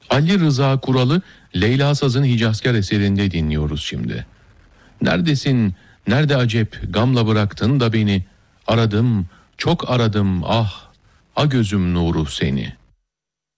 Ali Rıza Kural'ı Leyla Saz'ın Hicazkar eserinde dinliyoruz şimdi. Neredesin, nerede acep, gamla bıraktın da beni. Aradım, çok aradım, ah, a gözüm nuru seni.